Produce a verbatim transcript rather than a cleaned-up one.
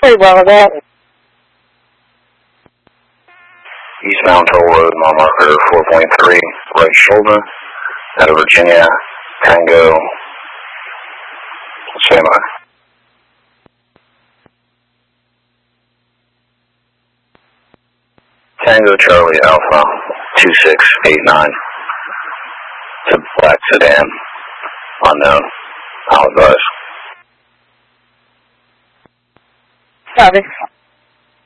pretty well with that. Eastbound Toll Road, mile marker four point three, right shoulder, out of Virginia, Tango, standby. Tango Charlie Alpha two six eight nine. It's a black sedan, unknown. I'll advise. Copy.